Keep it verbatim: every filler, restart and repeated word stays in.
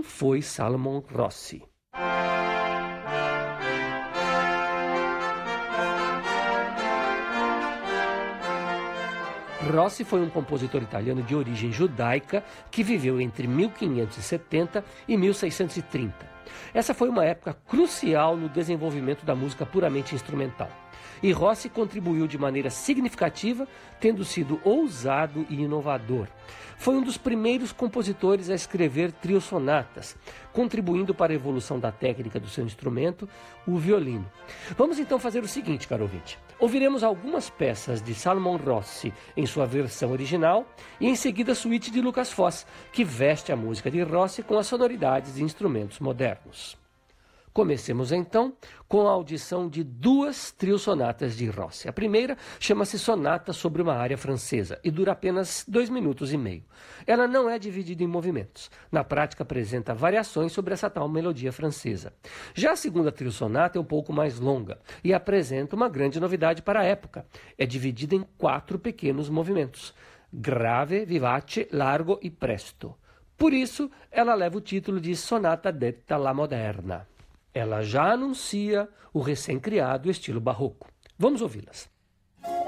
foi Salomon Rossi? Rossi foi um compositor italiano de origem judaica que viveu entre mil quinhentos e setenta e mil seiscentos e trinta. Essa foi uma época crucial no desenvolvimento da música puramente instrumental. E Rossi contribuiu de maneira significativa, tendo sido ousado e inovador. Foi um dos primeiros compositores a escrever trio-sonatas, contribuindo para a evolução da técnica do seu instrumento, o violino. Vamos então fazer o seguinte, caro ouvinte. Ouviremos algumas peças de Salomon Rossi em sua versão original e em seguida a suíte de Lucas Foss, que veste a música de Rossi com as sonoridades de instrumentos modernos. Comecemos então com a audição de duas trio-sonatas de Rossi. A primeira chama-se Sonata sobre uma área francesa e dura apenas dois minutos e meio. Ela não é dividida em movimentos. Na prática apresenta variações sobre essa tal melodia francesa. Já a segunda trio-sonata é um pouco mais longa e apresenta uma grande novidade para a época. É dividida em quatro pequenos movimentos: grave, vivace, largo e presto. Por isso, ela leva o título de Sonata detta alla moderna. Ela já anuncia o recém-criado estilo barroco. Vamos ouvi-las.